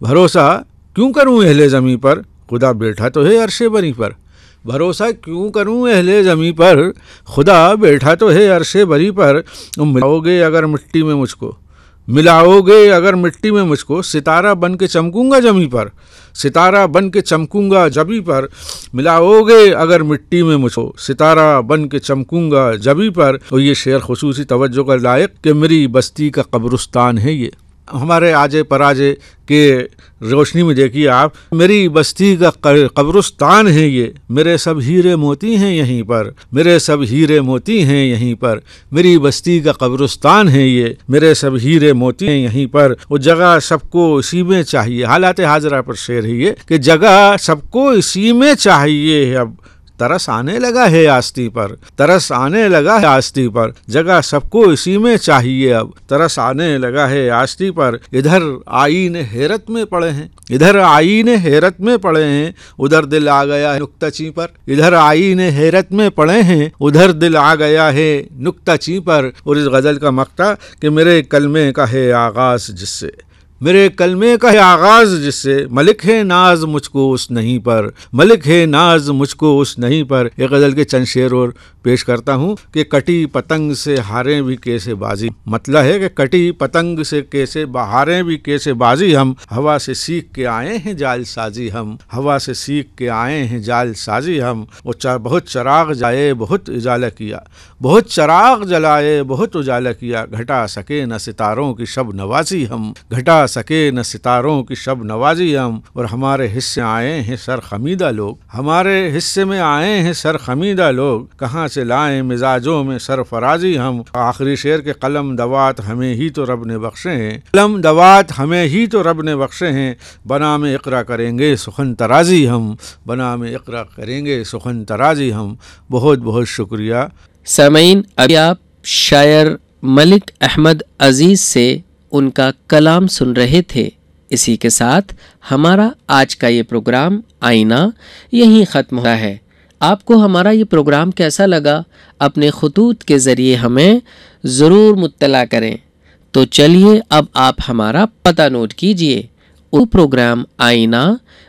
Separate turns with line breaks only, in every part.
بھروسہ کیوں کروں اہل زمیں پر، خدا بیٹھا تو ہے عرش بری پر۔ بھروسہ کیوں کروں اہل زمیں پر، خدا بیٹھا تو ہے عرش بری پر۔ ملاؤ گے اگر مٹی میں مجھ کو، ملاؤ گے اگر مٹی میں مجھ کو، ستارہ بن کے چمکوں گا جمی پر، ستارہ بن کے چمکوں گا جبی پر۔ ملاؤ گے اگر مٹی میں مجھ کو، ستارہ بن کے چمکوں گا جبی پر۔ اور یہ شعر خصوصی توجہ کا لائق کہ میری بستی کا قبرستان ہے یہ۔ ہمارے آجے پراجے کے روشنی میں دیکھیے آپ، میری بستی کا قبرستان ہے یہ، میرے سب ہیرے موتی ہیں یہیں پر، میرے سب ہیرے موتی ہیں یہیں پر۔ میری بستی کا قبرستان ہے یہ، میرے سب ہیرے موتی ہیں یہیں پر۔ وہ جگہ سب کو اسی میں چاہیے، حالات حاضرہ پر شعر ہے یہ کہ جگہ سب کو اسی میں چاہیے۔ اب ترس آنے لگا ہے آستی پر، ترس آنے لگا ہے آستی پر، جگہ سب کو اسی میں چاہیے، اب ترس آنے لگا ہے آستی پر۔ ادھر آئین حیرت میں پڑے ہیں، ادھر آئین حیرت میں پڑے ہیں، ادھر دل آ گیا ہے نکتہ چیں پر۔ ادھر آئین حیرت میں پڑے ہیں، ادھر دل آ گیا ہے نکتہ چیں پر۔ اور اس غزل کا مقطع کہ میرے کلمے کا ہے آغاز جس سے، میرے کلمے کا ہے آغاز جس سے، ملک ہے ناز مجھ کو اس نہیں پر، ملک ہے ناز مجھ کو اس نہیں پر۔ یہ غزل کے چند شعر اور پیش کرتا ہوں کہ کٹی پتنگ سے ہاریں بھی کیسے بازی، مطلب ہے کہ کٹی پتنگ سے کیسے ہاریں بھی کیسے بازی ہم، ہوا سے سیکھ کے آئے ہیں جال سازی ہم، ہوا سے سیکھ کے آئے ہیں جال سازی ہم۔ وہ بہت چراغ جائے بہت اجالا کیا، بہت چراغ جلائے بہت اجالا کیا، گھٹا سکے نہ ستاروں کی شب نوازی ہم، گھٹا سکے نہ ستاروں کی شب نوازی ہم۔ اور ہمارے حصے آئے ہیں سر خمیدہ لوگ، ہمارے حصے میں آئے ہیں سر خمیدہ لوگ، کہاں سے لائیں مزاجوں میں سرفرازی ہم۔ آخری شعر کے قلم دوات ہمیں ہی تو رب نے بخشے ہیں، قلم دوات ہمیں ہی تو رب نے بخشے ہیں، بنام اقرا کریں گے سخن ترازی ہم، بنام اقرا کریں گے سخن ترازی ہم۔ بہت بہت شکریہ
سامعین، ابھی آپ شاعر ملک احمد عزیز سے ان کا کلام سن رہے تھے۔ اسی کے ساتھ ہمارا آج کا یہ پروگرام آئینہ یہیں ختم ہوا ہے۔ آپ کو ہمارا یہ پروگرام کیسا لگا؟ اپنے خطوط کے ذریعے ہمیں ضرور مطلع کریں۔ تو چلیے اب آپ ہمارا پتہ نوٹ کیجئے۔ وہ پروگرام آئینہ،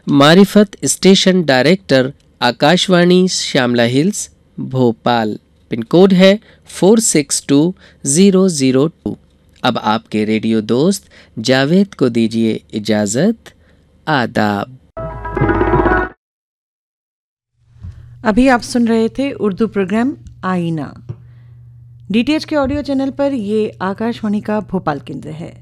معرفت اسٹیشن ڈائریکٹر، آکاشوانی شاملہ ہلز، بھوپال، پن کوڈ ہے 46202۔ اب آپ کے ریڈیو دوست جاوید کو دیجیے اجازت۔ آداب۔
ابھی آپ سن رہے تھے اردو پروگرام آئینہ۔ ڈی ٹی ایچ کے آڈیو چینل پر، یہ آکاشوانی کا بھوپال کیندر ہے۔